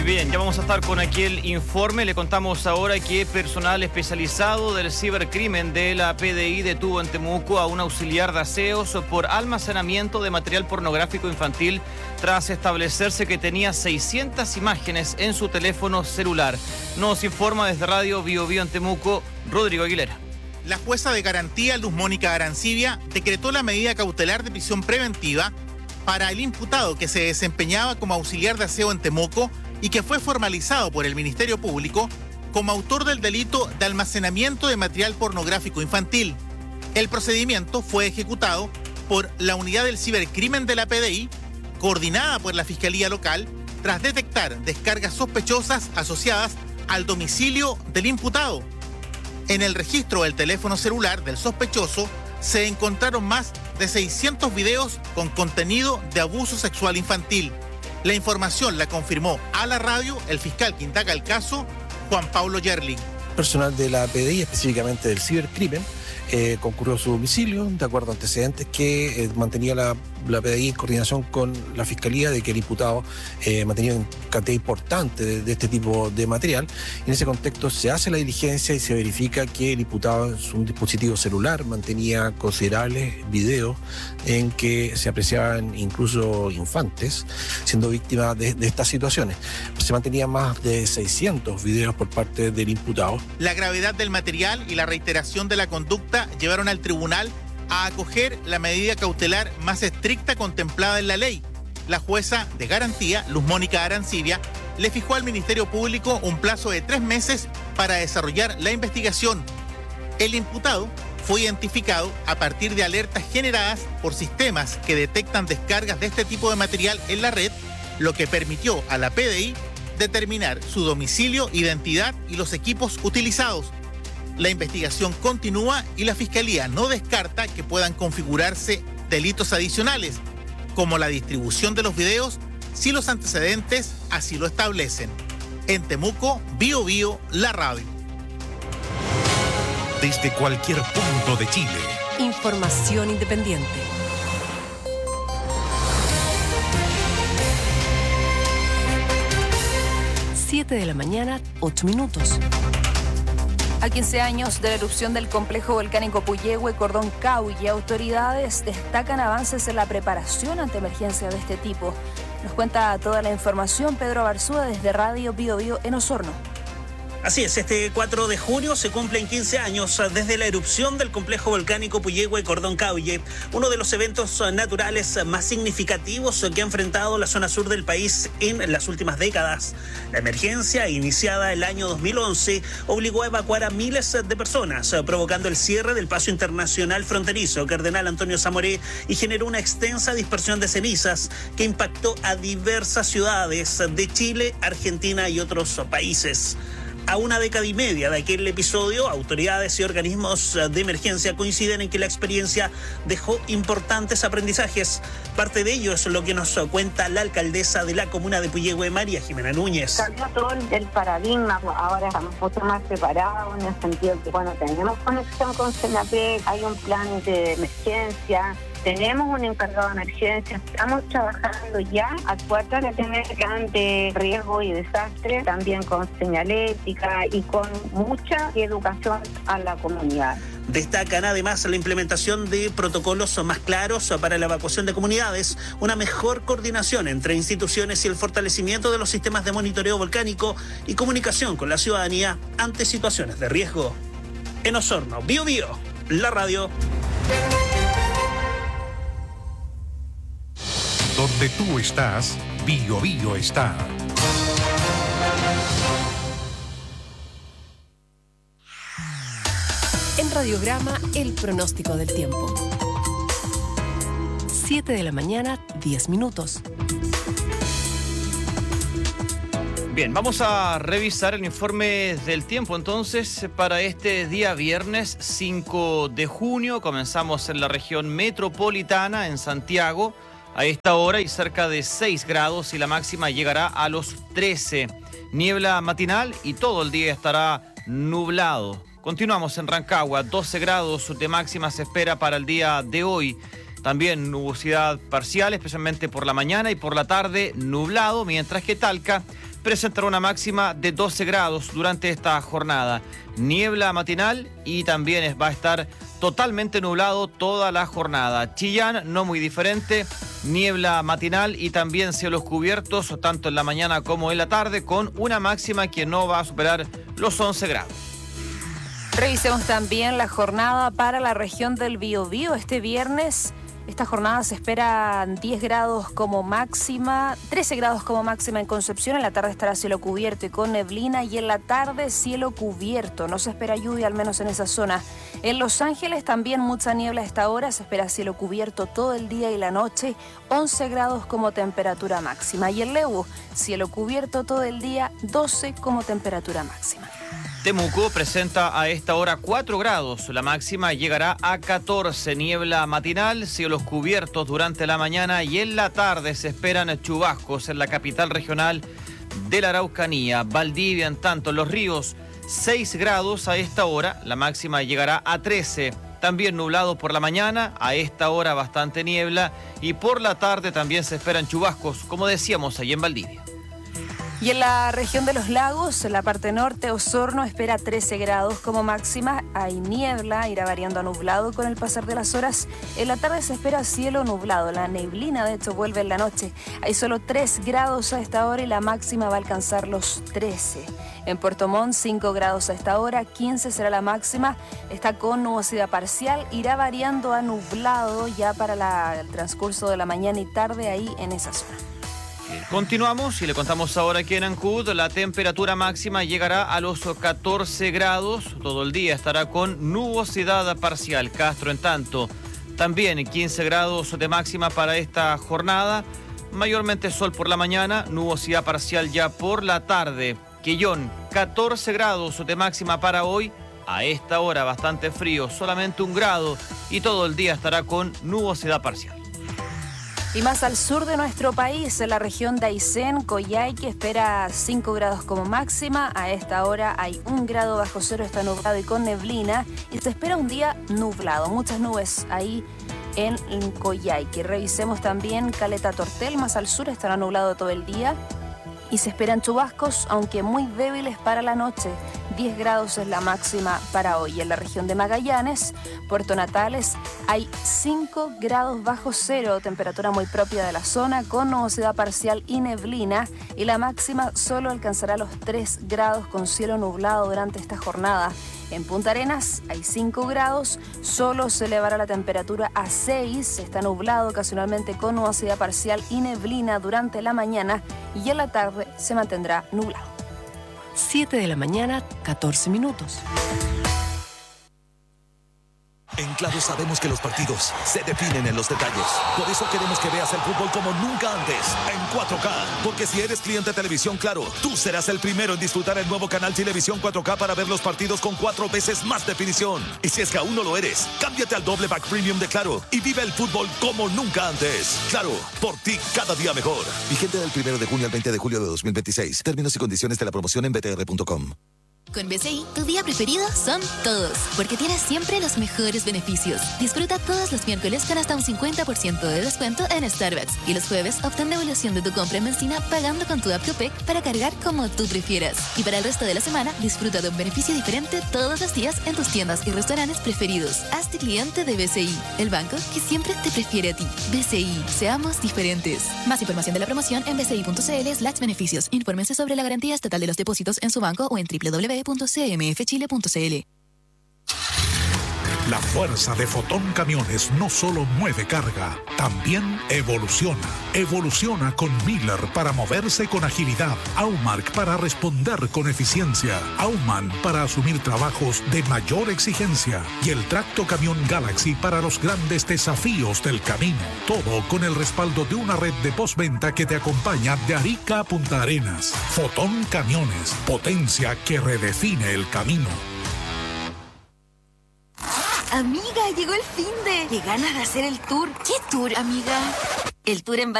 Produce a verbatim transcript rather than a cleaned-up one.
Bien, ya vamos a estar con aquel informe. Le contamos ahora que personal especializado del cibercrimen de la P D I detuvo en Temuco a un auxiliar de aseos por almacenamiento de material pornográfico infantil tras establecerse que tenía seiscientas imágenes en su teléfono celular. Nos informa desde Radio Bio Bio en Temuco, Rodrigo Aguilera. La jueza de garantía, Luz Mónica Arancibia, decretó la medida cautelar de prisión preventiva para el imputado que se desempeñaba como auxiliar de aseo en Temuco y que fue formalizado por el Ministerio Público como autor del delito de almacenamiento de material pornográfico infantil. El procedimiento fue ejecutado por la unidad del cibercrimen de la P D I, coordinada por la Fiscalía Local, tras detectar descargas sospechosas asociadas al domicilio del imputado. En el registro del teléfono celular del sospechoso se encontraron más de seiscientos videos con contenido de abuso sexual infantil. La información la confirmó a la radio el fiscal que indaga el caso, Juan Pablo Yerling. Personal de la P D I, específicamente del cibercrimen, eh, concurrió a su domicilio de acuerdo a antecedentes que eh, mantenía la, la P D I en coordinación con la Fiscalía de que el imputado eh, mantenía una cantidad importante de, de este tipo de material. En ese contexto se hace la diligencia y se verifica que el imputado en su dispositivo celular mantenía considerables videos en que se apreciaban incluso infantes siendo víctimas de, de estas situaciones. Se mantenían más de seiscientos videos por parte del imputado. La gravedad del material y la reiteración de la conducta llevaron al tribunal a acoger la medida cautelar más estricta contemplada en la ley. La jueza de garantía, Luz Mónica Arancibia, le fijó al Ministerio Público un plazo de tres meses para desarrollar la investigación. El imputado fue identificado a partir de alertas generadas por sistemas que detectan descargas de este tipo de material en la red, lo que permitió a la P D I determinar su domicilio, identidad y los equipos utilizados. La investigación continúa y la Fiscalía no descarta que puedan configurarse delitos adicionales, como la distribución de los videos, si los antecedentes así lo establecen. En Temuco, Bio Bio, la radio. Desde cualquier punto de Chile. Información independiente. siete de la mañana, ocho minutos. A quince años de la erupción del complejo volcánico Puyehue, Cordón Caulle, autoridades destacan avances en la preparación ante emergencias de este tipo. Nos cuenta toda la información Pedro Barzúa desde Radio Bio Bio en Osorno. Así es, este cuatro de junio se cumplen quince años desde la erupción del complejo volcánico Puyehue Cordón Caulle, uno de los eventos naturales más significativos que ha enfrentado la zona sur del país en las últimas décadas. La emergencia, iniciada el año dos mil once, obligó a evacuar a miles de personas, provocando el cierre del paso internacional fronterizo Cardenal Antonio Zamoré y generó una extensa dispersión de cenizas que impactó a diversas ciudades de Chile, Argentina y otros países. A una década y media de aquel episodio, autoridades y organismos de emergencia coinciden en que la experiencia dejó importantes aprendizajes. Parte de ello es lo que nos cuenta la alcaldesa de la comuna de Puyehue, María Jimena Núñez. Cambió todo el paradigma, ahora estamos mucho más preparados en el sentido que, bueno, tenemos conexión con Senapec, hay un plan de emergencia. Tenemos un encargado de emergencia, estamos trabajando ya a cuatro de tener plan de riesgo y desastre, también con señalética y con mucha educación a la comunidad. Destacan además la implementación de protocolos más claros para la evacuación de comunidades, una mejor coordinación entre instituciones y el fortalecimiento de los sistemas de monitoreo volcánico y comunicación con la ciudadanía ante situaciones de riesgo. En Osorno, Bio Bio, la radio. Donde tú estás, Bio Bio está. En Radiograma, el pronóstico del tiempo. siete de la mañana, diez minutos. Bien, vamos a revisar el informe del tiempo entonces para este día viernes cinco de junio. Comenzamos en la región metropolitana, en Santiago. A esta hora hay cerca de seis grados y la máxima llegará a los trece. Niebla matinal y todo el día estará nublado. Continuamos en Rancagua, doce grados de máxima se espera para el día de hoy. También nubosidad parcial, especialmente por la mañana y por la tarde nublado, mientras que Talca presentará una máxima de doce grados durante esta jornada. Niebla matinal y también va a estar totalmente nublado toda la jornada. Chillán, no muy diferente, niebla matinal y también cielos cubiertos, tanto en la mañana como en la tarde, con una máxima que no va a superar los once grados. Revisemos también la jornada para la región del Biobío. Este viernes, esta jornada se espera diez grados como máxima, trece grados como máxima en Concepción. En la tarde estará cielo cubierto y con neblina, y en la tarde cielo cubierto. No se espera lluvia, al menos en esa zona. En Los Ángeles también mucha niebla a esta hora. Se espera cielo cubierto todo el día y la noche, once grados como temperatura máxima. Y en Lebu, cielo cubierto todo el día, doce como temperatura máxima. Temuco presenta a esta hora cuatro grados, la máxima llegará a catorce, niebla matinal, cielos cubiertos durante la mañana y en la tarde se esperan chubascos en la capital regional de la Araucanía. Valdivia, en tanto, en Los Ríos, seis grados a esta hora, la máxima llegará a trece. También nublado por la mañana, a esta hora bastante niebla, y por la tarde también se esperan chubascos, como decíamos, allí en Valdivia. Y en la región de los lagos, en la parte norte, Osorno espera trece grados como máxima. Hay niebla, irá variando a nublado con el pasar de las horas. En la tarde se espera cielo nublado. La neblina, de hecho, vuelve en la noche. Hay solo tres grados a esta hora y la máxima va a alcanzar los trece. En Puerto Montt, cinco grados a esta hora, quince será la máxima. Está con nubosidad parcial, irá variando a nublado ya para la, el transcurso de la mañana y tarde ahí en esa zona. Continuamos y le contamos ahora que en Ancud la temperatura máxima llegará a los catorce grados. Todo el día estará con nubosidad parcial. Castro, en tanto, también quince grados de máxima para esta jornada. Mayormente sol por la mañana, nubosidad parcial ya por la tarde. Quillón, catorce grados de máxima para hoy. A esta hora bastante frío, solamente un grado, y todo el día estará con nubosidad parcial. Y más al sur de nuestro país, en la región de Aysén, Coyhaique espera cinco grados como máxima. A esta hora hay un grado bajo cero, está nublado y con neblina. Y se espera un día nublado, muchas nubes ahí en Coyhaique. Revisemos también Caleta Tortel, más al sur estará nublado todo el día. Y se esperan chubascos, aunque muy débiles para la noche. diez grados es la máxima para hoy. En la región de Magallanes, Puerto Natales, hay cinco grados bajo cero, temperatura muy propia de la zona, con nubosidad parcial y neblina. Y la máxima solo alcanzará los tres grados con cielo nublado durante esta jornada. En Punta Arenas hay cinco grados, solo se elevará la temperatura a seis, está nublado ocasionalmente con nubosidad parcial y neblina durante la mañana, y en la tarde se mantendrá nublado. siete de la mañana, catorce minutos. En Claro sabemos que los partidos se definen en los detalles. Por eso queremos que veas el fútbol como nunca antes, en cuatro K. Porque si eres cliente de Televisión Claro, tú serás el primero en disfrutar el nuevo canal Televisión cuatro K para ver los partidos con cuatro veces más definición. Y si es que aún no lo eres, cámbiate al doble back premium de Claro y vive el fútbol como nunca antes. Claro, por ti cada día mejor. Vigente del primero de junio al veinte de julio de dos mil veintiséis. Términos y condiciones de la promoción en b t r punto com. Con B C I, tu día preferido son todos, porque tienes siempre los mejores beneficios. Disfruta todos los miércoles con hasta un cincuenta por ciento de descuento en Starbucks. Y los jueves, obtén devolución de tu compra en benzina pagando con tu app Copec para cargar como tú prefieras. Y para el resto de la semana, disfruta de un beneficio diferente todos los días en tus tiendas y restaurantes preferidos. Hazte cliente de B C I, el banco que siempre te prefiere a ti. B C I, seamos diferentes. Más información de la promoción en bci.cl slash beneficios. Infórmense sobre la garantía estatal de los depósitos en su banco o en doble u doble u doble u punto c m f chile punto c l. La fuerza de Fotón Camiones no solo mueve carga, también evoluciona. Evoluciona con Miller para moverse con agilidad, Aumark para responder con eficiencia, Auman para asumir trabajos de mayor exigencia y el Tracto Camión Galaxy para los grandes desafíos del camino. Todo con el respaldo de una red de postventa que te acompaña de Arica a Punta Arenas. Fotón Camiones, potencia que redefine el camino. Amiga, llegó el finde. Qué ganas de hacer el tour. ¿Qué tour, amiga? El tour en